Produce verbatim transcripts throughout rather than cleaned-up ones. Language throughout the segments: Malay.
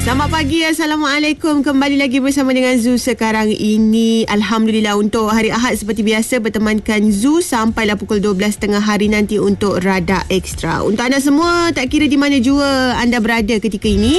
Selamat pagi, Assalamualaikum. Kembali lagi bersama dengan Zu sekarang ini. Alhamdulillah, untuk hari Ahad seperti biasa bertemankan Zu sampailah pukul dua belas tiga puluh hari nanti untuk Radar Extra. Untuk anda semua, tak kira di mana jua anda berada ketika ini,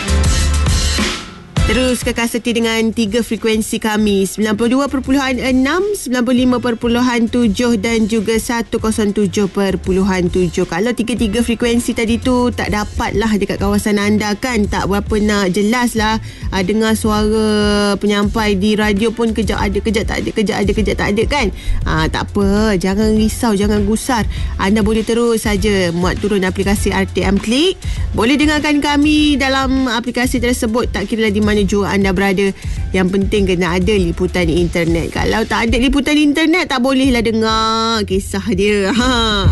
terus kekal setia dengan tiga frekuensi kami, sembilan puluh dua perpuluhan enam, sembilan puluh lima perpuluhan tujuh dan juga seratus tujuh perpuluhan tujuh. Kalau tiga-tiga frekuensi tadi tu tak dapat lah dekat kawasan anda kan, tak berapa nak jelas lah uh, dengar suara penyampai di radio pun kejap ada, kejap tak ada, kejap ada, kejap tak ada kan. uh, Tak apa, jangan risau, jangan gusar. Anda boleh terus saja muat turun aplikasi R T M Click. Boleh dengarkan kami dalam aplikasi tersebut tak kira lah di mana jua anda berada. Yang penting kena ada liputan internet. Kalau tak ada liputan internet, tak bolehlah dengar kisah dia. Ha.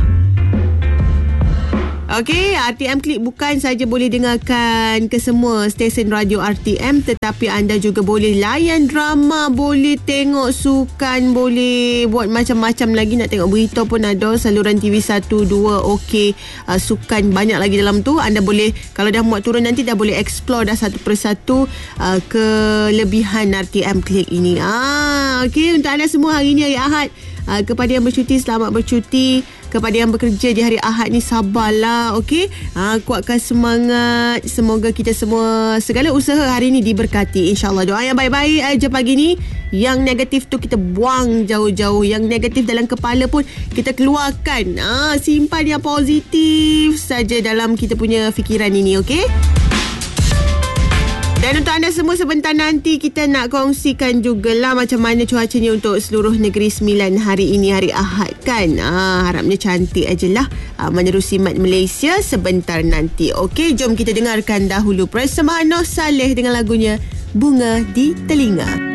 Okey, R T M Click bukan saja boleh dengarkan ke semua stesen radio R T M, tetapi anda juga boleh layan drama, boleh tengok sukan, boleh buat macam-macam lagi. Nak tengok berita pun ada, saluran T V satu, dua, okey, uh, sukan banyak lagi dalam tu. Anda boleh, kalau dah muat turun nanti dah boleh explore dah satu persatu uh, kelebihan R T M Click ini. Ah, okey, untuk anda semua hari ini hari Ahad, uh, kepada yang bercuti, selamat bercuti. Kepada yang bekerja di hari Ahad ni, sabarlah, okey? Ha, kuatkan semangat. Semoga kita semua, segala usaha hari ni diberkati, insyaAllah. Doa yang baik-baik aja pagi ni. Yang negatif tu kita buang jauh-jauh. Yang negatif dalam kepala pun kita keluarkan. Ha, simpan yang positif saja dalam kita punya fikiran ini, okey? Dan untuk anda semua, sebentar nanti kita nak kongsikan jugalah macam mana cuacanya untuk seluruh Negeri Sembilan hari ini, hari Ahad kan. Ah, harapnya cantik ajalah ah, menerusi mat Malaysia sebentar nanti. Okey, jom kita dengarkan dahulu persembahan Noh Saleh dengan lagunya Bunga di Telinga.